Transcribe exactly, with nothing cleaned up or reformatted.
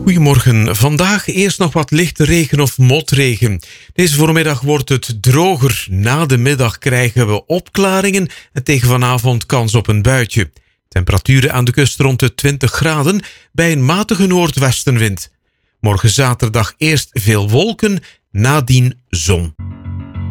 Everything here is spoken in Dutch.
Goedemorgen. Vandaag eerst nog wat lichte regen of motregen. Deze voormiddag wordt het droger. Na de middag krijgen we opklaringen en tegen vanavond kans op een buitje. Temperaturen aan de kust rond de twintig graden bij een matige noordwestenwind. Morgen zaterdag eerst veel wolken, nadien zon.